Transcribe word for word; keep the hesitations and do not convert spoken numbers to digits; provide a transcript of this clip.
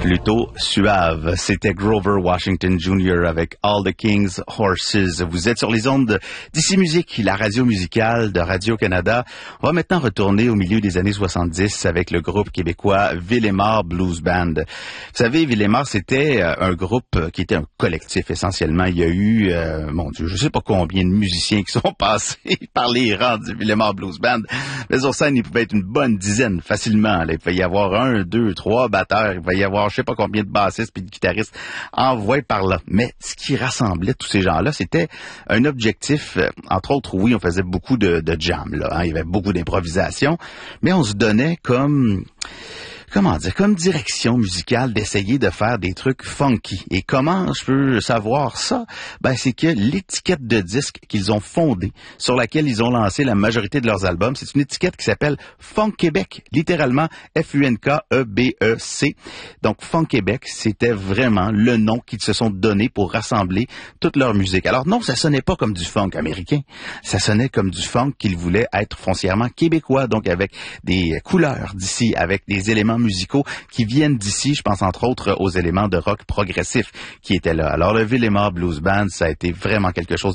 plutôt suave. C'était Grover Washington junior avec All the King's Horses. Vous êtes sur les ondes d'Ici Musique, la radio musicale de Radio-Canada. On va maintenant retourner au milieu des années soixante-dix avec le groupe québécois Villemar Blues Band. Vous savez, Villemar, c'était un groupe qui était un collectif essentiellement. Il y a eu, euh, mon Dieu, je sais pas combien de musiciens qui sont passés par les rangs du Villemar Blues Band. Mais sur scène, il pouvait être une bonne dizaine facilement. Là. Il pouvait y avoir un, deux, trois batteurs. Il pouvait y avoir je sais pas combien de bassistes puis de guitaristes envoyés par là. Mais ce qui rassemblait tous ces gens-là, c'était un objectif. Euh, entre autres, oui, on faisait beaucoup de, de jam. Là, hein. Il y avait beaucoup d'improvisation. Mais on se donnait comme... comment dire, comme direction musicale d'essayer de faire des trucs funky. Et comment je peux savoir ça? Ben, c'est que l'étiquette de disque qu'ils ont fondée, sur laquelle ils ont lancé la majorité de leurs albums, c'est une étiquette qui s'appelle Funk Québec, littéralement F U N K E B E C. Donc, Funk Québec, c'était vraiment le nom qu'ils se sont donné pour rassembler toute leur musique. Alors non, ça sonnait pas comme du funk américain, ça sonnait comme du funk qu'ils voulaient être foncièrement québécois, donc avec des couleurs d'ici, avec des éléments musicaux qui viennent d'ici. Je pense entre autres aux éléments de rock progressif qui étaient là. Alors le Villemar Blues Band, ça a été vraiment quelque chose